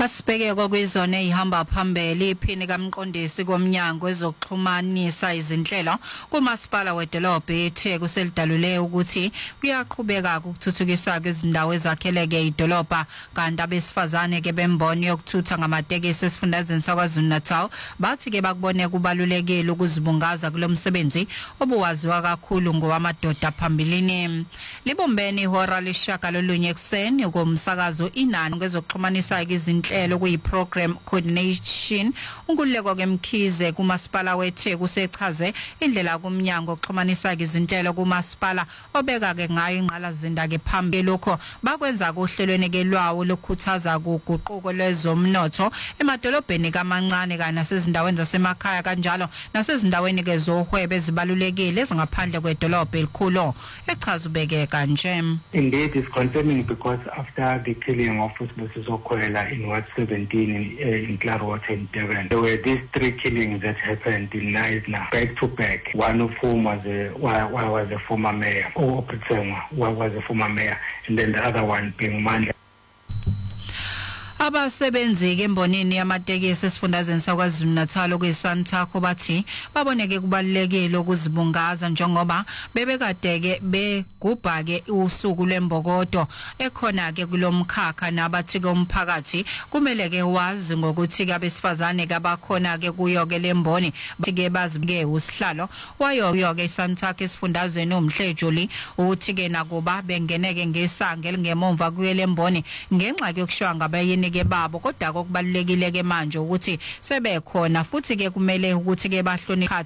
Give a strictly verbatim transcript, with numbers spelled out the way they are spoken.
Asibheke kokwizona ehamba phambili iphini kaMqondisi komnyango ezokuxhumanisa izinhlelo kumasipala wedolobha ethe kuselidalule ukuthi kuyaqhubeka ukuthuthukiswa kwezindawo ezakheleke idolobha kanti abesifazane ke bemboni yokuthutha ngamatekisi esifundazweni saKwaZulu-Natal bathi ke bakubone kubalulekile ukuzibungaza kulomsebenzi obuwaziwa kakhulu ngowamadoda phambilini. Libombeni ihora leshaka lolunye ekseni kumsakazo inani ngezokuxhumanisa izinhlelo kuyiprogram coordination unkululeko kemkhize kumasipala wethe kusechaze indlela kumnyango oxhumanisa izinhlelo kumasipala obeka ke ngayo inqalazinda ke phambili lokho bakwenza kohlelweni ke lwawo lokukhuthaza ukuguquko lwezomnotho emadolobheni kamancane kana nasezindaweni zasemakhaya kanjalo nasezindaweni ke zohwebe ezibalulekile ezingaphandle kwedolobha elikhulu echaza ubeke kanje. Indeed, it's concerning because after the killing of Usbusiso Kwela in Ward seventeen in, uh, in Clarwater in Devon, there were these three killings that happened in Naisna, back to back. One of whom was a was a former mayor, or Pretengwa was a former mayor, and then the other one being Mandla. Abasebenzi ke embonini yamatekisi esifundazweni saKwaZulu-Natal okuyiSantaco bathi baboneke kubalekile ukuzibungaza njengoba bebekade ke begubha ke usuku lwembokodo ekhona ke kulomkhakha nabathi komphakathi kumele ke wazi ngokuthi ke abesifazane kabakhona ke kuyo ke lemboni bathi ke bazike usihlalo wayo yo ke iSantaco esifundazweni uMhlejuli uthi ke nakuba bengeneke ngesange lingemomva kuye lemboni ngenxa yokushwanga bayini ke babo kodwa kokubalekile ke manje ukuthi sebekhona futhi ke kumele ukuthi ke bahloniphe